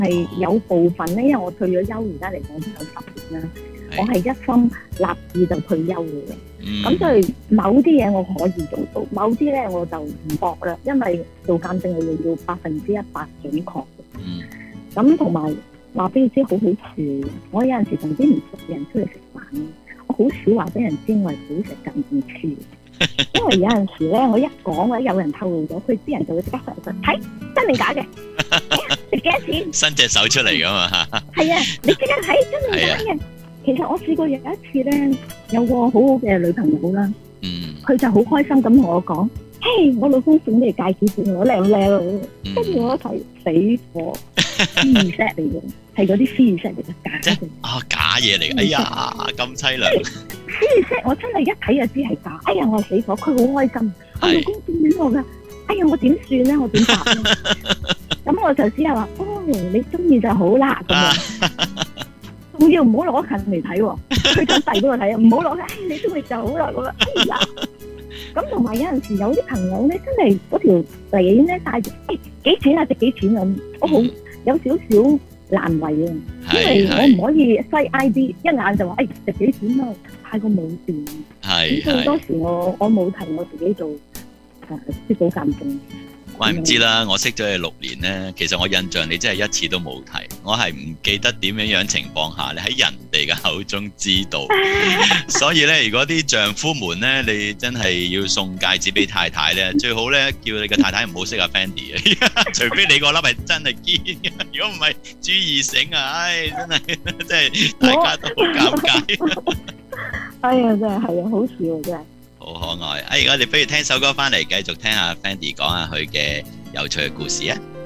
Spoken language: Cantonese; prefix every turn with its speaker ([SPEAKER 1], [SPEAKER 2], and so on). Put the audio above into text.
[SPEAKER 1] 係有部分咧，因為我退咗休，而家嚟講都有10年啦。我係一心立志就退休嘅。咁所以某啲嘢我可以做到，某啲咧我就唔搏啦，因為做鑑證係要100%準確。咁同埋話俾你知好好笑，我有陣時同啲唔熟嘅人出去食飯，我好少話俾人知我係好食鑑證書。因為有陣時咧，我一講或者有人透露咗，佢啲人就會即刻上去睇真定假嘅，食幾多錢？
[SPEAKER 2] 伸隻手出嚟噶嘛？
[SPEAKER 1] 係啊，你即刻睇真定假嘅。其實我試過有一次咧，有個好好嘅女朋友啦，佢就好開心咁同我講：嘿，我老公送你戒指俾我，靚唔靚？跟住我一睇死火，C set 嚟嘅，係嗰啲 C set 嚟嘅假嘅。
[SPEAKER 2] 假嘢嚟嘅，哎呀咁凄涼。
[SPEAKER 1] C set 我真係一睇就知係假，哎呀我死火，佢好開心，我老公送俾我㗎，哎呀我點算咧？我點答咧？咁我就只係話：哦，你中意就好啦咁樣。仲要唔好攞近嚟睇喎，佢想遞俾我睇啊！唔好攞近，你中意就好啦咁啊！哎呀，咁同埋有陣時有啲朋友咧，真係嗰條鏈咧戴住，幾錢啊？值幾錢咁？我好有少少難為啊，因為我唔可以西 ID 一眼就話值幾錢咯，太過武斷。咁所以當時我冇提我自己做即保鑑證。
[SPEAKER 2] 怪唔知啦，我識咗你6年咧，其實我印象你真係一次都冇提，我係唔記得點樣情況下你喺人哋嘅口中知道，所以咧，如果啲丈夫們咧，你真係要送戒指俾太太咧，最好咧叫你嘅太太唔好識阿 Fendi 啊，除非你個粒係真係堅嘅，如果唔係朱二醒啊，真係大家都好尷尬。
[SPEAKER 1] 哎呀，真係係啊，好笑啊，真係。
[SPEAKER 2] 好可愛！而家你不如聽首歌翻嚟，繼續聽下 Fendi 講下佢嘅有趣嘅故事啊！